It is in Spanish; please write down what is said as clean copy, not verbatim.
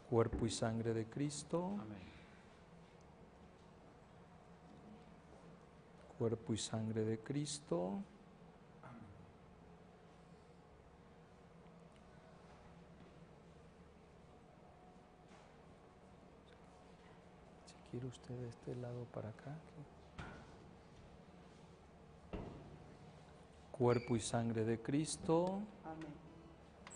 Cuerpo y sangre de Cristo. Amén. Cuerpo y sangre de Cristo. Si quiere usted de este lado para acá. Cuerpo y sangre de Cristo. Amén.